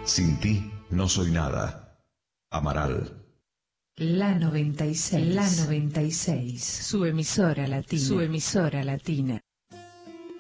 Sin ti no soy nada. Amaral. La 96. Su emisora latina.